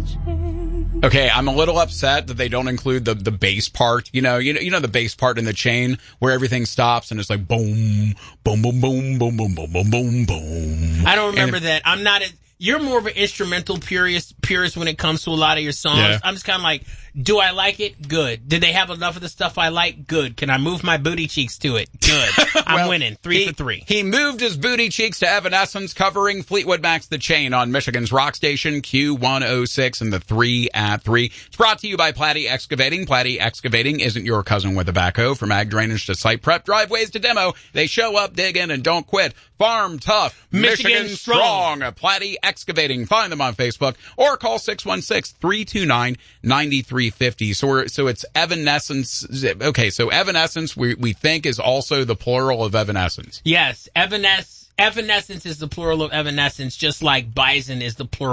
Okay, I'm a little upset that they don't include the bass part. You know the bass part in the chain where everything stops and it's like boom, boom, boom, boom, boom, boom, boom, boom, boom, boom. I don't remember that. I'm not. You're more of an instrumental purist when it comes to a lot of your songs. Yeah. I'm just kind of like, do I like it? Good. Did they have enough of the stuff I like? Good. Can I move my booty cheeks to it? Good. I'm winning. 3 for 3. He moved his booty cheeks to Evanescence, covering Fleetwood Mac's The Chain on Michigan's rock station Q106 and the 3 at 3. It's brought to you by Platte Excavating. Platte Excavating isn't your cousin with a backhoe. From ag drainage to site prep, driveways to demo, they show up, dig in, and don't quit. Farm tough, Michigan strong. Platte Excavating. Find them on Facebook or call 616-329-9350. So it's Evanescence. Okay, so Evanescence we think is also the plural of Evanescence. Yes, Evanescence is the plural of Evanescence, just like Bison is the plural